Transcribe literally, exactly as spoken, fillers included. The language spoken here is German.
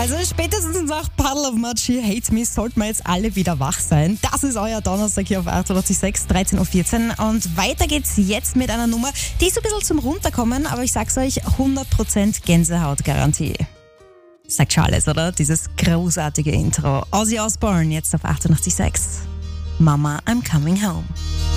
Also spätestens nach Puddle of Mud, She Hates Me sollten wir jetzt alle wieder wach sein. Das ist euer Donnerstag hier auf achtundachtzig Komma sechs, dreizehn Uhr vierzehn. Und weiter geht's jetzt mit einer Nummer, die ist ein bisschen zum Runterkommen, aber ich sag's euch, hundert Prozent Gänsehaut-Garantie. Sagt schon alles, oder? Dieses großartige Intro. Ozzy Osbourne jetzt auf achtundachtzig Komma sechs. Mama, I'm coming home.